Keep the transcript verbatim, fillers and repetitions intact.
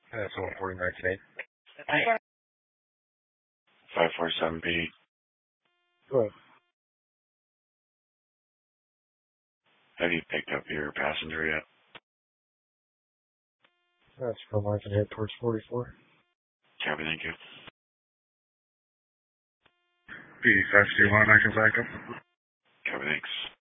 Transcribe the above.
That's one forty-nine today. five four seven B. Go ahead. Have you picked up your passenger yet? That's from I can head towards forty-four. Copy, thank you. B five two one, I can back up. Copy, thanks.